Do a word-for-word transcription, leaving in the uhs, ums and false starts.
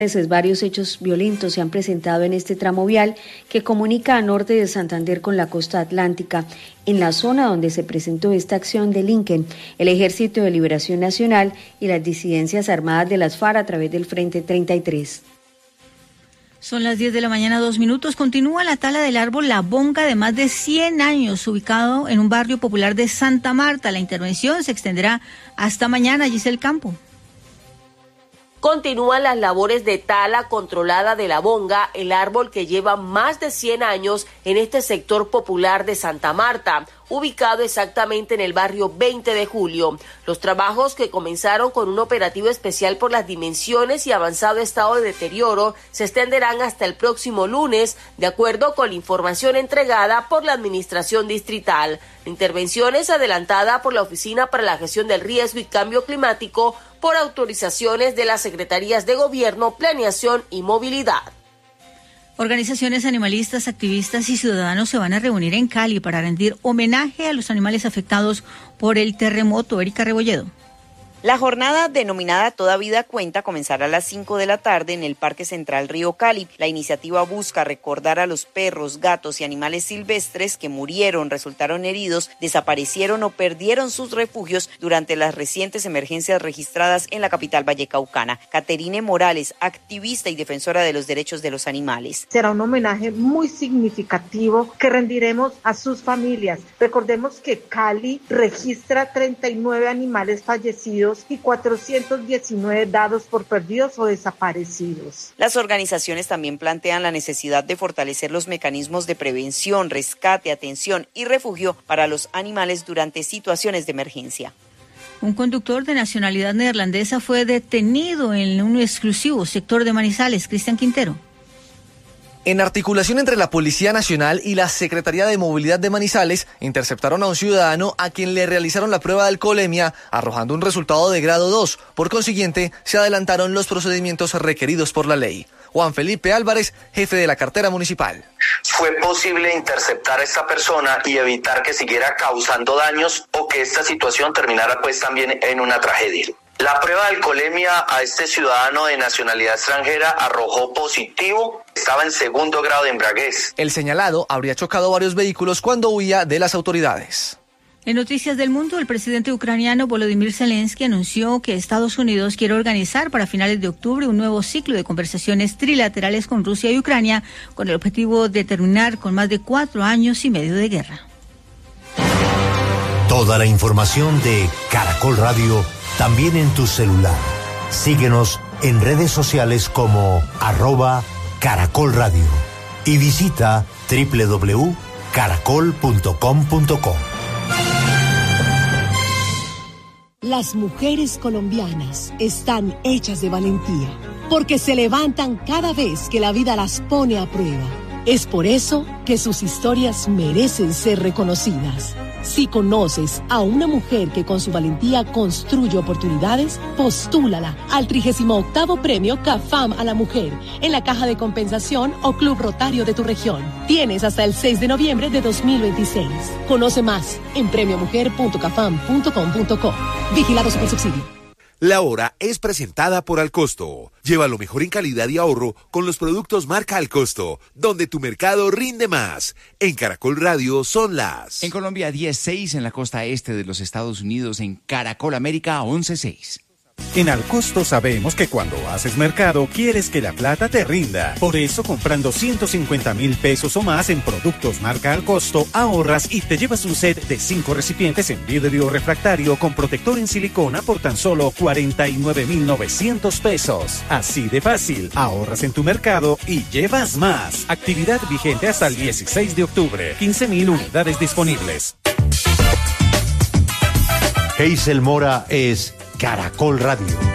Varios hechos violentos se han presentado en este tramo vial que comunica a norte de Santander con la costa atlántica. En la zona donde se presentó esta acción delinquen el Ejército de Liberación Nacional y las disidencias armadas de las FARC a través del Frente treinta y tres. Son las diez de la mañana, dos minutos. Continúa la tala del árbol La Bonga de más de cien años, ubicado en un barrio popular de Santa Marta. La intervención se extenderá hasta mañana, Giselle Campo. Continúan las labores de tala controlada de la bonga, el árbol que lleva más de cien años en este sector popular de Santa Marta, ubicado exactamente en el barrio veinte de julio. Los trabajos, que comenzaron con un operativo especial por las dimensiones y avanzado estado de deterioro, se extenderán hasta el próximo lunes, de acuerdo con la información entregada por la Administración Distrital. La intervención es adelantada por la Oficina para la Gestión del Riesgo y Cambio Climático por autorizaciones de las Secretarías de Gobierno, Planeación y Movilidad. Organizaciones animalistas, activistas y ciudadanos se van a reunir en Cali para rendir homenaje a los animales afectados por el terremoto. Erika Rebolledo. La jornada, denominada Toda Vida Cuenta, comenzará a las cinco de la tarde en el Parque Central Río Cali. La iniciativa busca recordar a los perros, gatos y animales silvestres que murieron, resultaron heridos, desaparecieron o perdieron sus refugios durante las recientes emergencias registradas en la capital vallecaucana. Caterine Morales, activista y defensora de los derechos de los animales. Será un homenaje muy significativo que rendiremos a sus familias. Recordemos que Cali registra treinta y nueve animales fallecidos y cuatrocientos diecinueve dados por perdidos o desaparecidos. Las organizaciones también plantean la necesidad de fortalecer los mecanismos de prevención, rescate, atención y refugio para los animales durante situaciones de emergencia. Un conductor de nacionalidad neerlandesa fue detenido en un exclusivo sector de Manizales. Cristian Quintero. En articulación entre la Policía Nacional y la Secretaría de Movilidad de Manizales, interceptaron a un ciudadano a quien le realizaron la prueba de alcoholemia, arrojando un resultado de grado dos. Por consiguiente, se adelantaron los procedimientos requeridos por la ley. Juan Felipe Álvarez, jefe de la cartera municipal. Fue posible interceptar a esta persona y evitar que siguiera causando daños o que esta situación terminara pues también en una tragedia. La prueba de alcoholemia a este ciudadano de nacionalidad extranjera arrojó positivo, estaba en segundo grado de embriaguez. El señalado habría chocado varios vehículos cuando huía de las autoridades. En Noticias del Mundo, el presidente ucraniano Volodymyr Zelensky anunció que Estados Unidos quiere organizar para finales de octubre un nuevo ciclo de conversaciones trilaterales con Rusia y Ucrania, con el objetivo de terminar con más de cuatro años y medio de guerra. Toda la información de Caracol Radio también en tu celular. Síguenos en redes sociales como arroba Caracol Radio y visita doble u doble u doble u punto caracol punto com punto co. Las mujeres colombianas están hechas de valentía, porque se levantan cada vez que la vida las pone a prueba. Es por eso que sus historias merecen ser reconocidas. Si conoces a una mujer que con su valentía construye oportunidades, postúlala al trigésimo octavo Premio CAFAM a la Mujer en la Caja de Compensación o Club Rotario de tu región. Tienes hasta el seis de noviembre de dos mil veintiséis. Conoce más en premio mujer punto cafam punto com punto co. Vigilado Supersubsidio. La hora es presentada por Alcosto. Lleva lo mejor en calidad y ahorro con los productos marca Alcosto, donde tu mercado rinde más. En Caracol Radio son las... En Colombia, diez seis, en la costa este de los Estados Unidos, en Caracol América, once seis. En Alcosto sabemos que cuando haces mercado quieres que la plata te rinda. Por eso, comprando ciento cincuenta mil pesos o más en productos marca Alcosto, ahorras y te llevas un set de cinco recipientes en vidrio refractario con protector en silicona por tan solo cuarenta y nueve mil novecientos pesos. Así de fácil, ahorras en tu mercado y llevas más. Actividad vigente hasta el dieciséis de octubre. quince mil unidades disponibles. Hazel Mora es Caracol Radio.